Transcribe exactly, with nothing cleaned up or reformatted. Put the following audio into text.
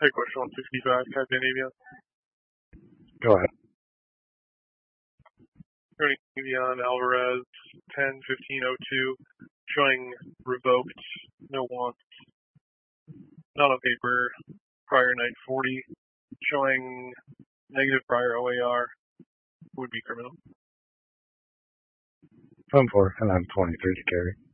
Hey, question one sixty-five, Captain Avion. Go ahead. Turning Avion Alvarez ten fifteen oh two, showing revoked, no want, not on paper, prior night forty, showing negative prior O A R, would be criminal. Phone four, and I'm twenty-three to carry.